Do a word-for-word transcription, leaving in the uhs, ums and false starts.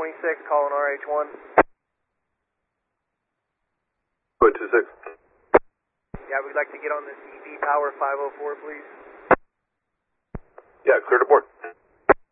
twenty-six, calling R H one. Go ahead, two six. Yeah, we'd like to get on this E V Power five oh four, please. Yeah, clear to board.